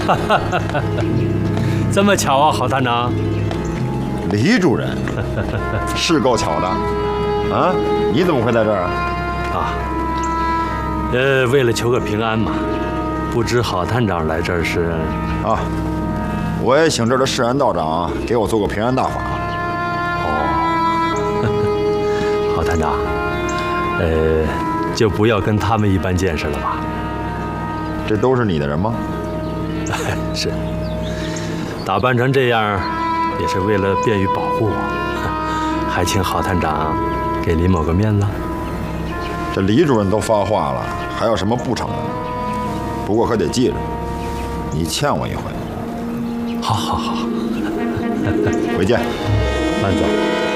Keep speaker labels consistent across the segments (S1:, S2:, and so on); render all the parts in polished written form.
S1: 这么巧啊，郝探长。
S2: 李主任，是够巧的。啊，你怎么会在这儿啊？
S1: 为了求个平安嘛。不知郝探长来这儿是？
S2: 啊，我也请这儿的释安道长给我做个平安大法。
S1: 哦，郝探长，就不要跟他们一般见识了吧？
S2: 这都是你的人吗？
S1: 是。打扮成这样，也是为了便于保护我，还请郝探长给您抹个面子。
S2: 这李主任都发话了，还有什么不成的？不过可得记着，你欠我一回。
S1: 好好好，
S2: 回见，
S1: 慢走。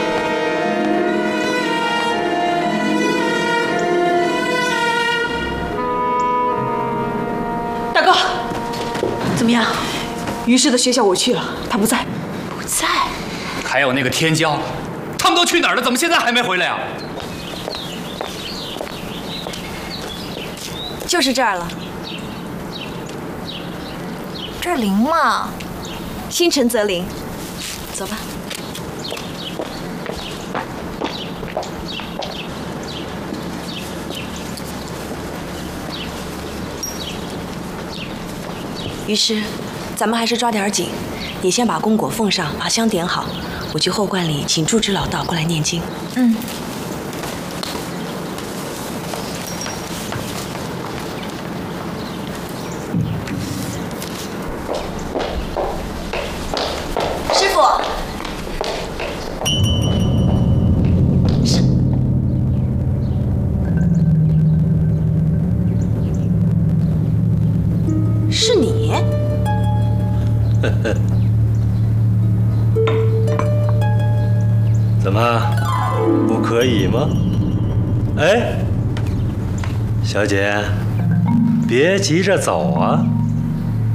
S3: 大哥，怎么样？于氏的学校我去了，他不在。
S4: 不在？还有那个天骄，他们都去哪儿了？怎么现在还没回来呀？
S5: 就是这儿了。这儿灵吗？心诚则灵。走吧。于是，咱们还是抓点紧。你先把功果奉上，把香点好。我去后观里请住持老道过来念经。嗯。师傅。是你？
S1: 怎么，不可以吗？哎，小姐，别急着走啊。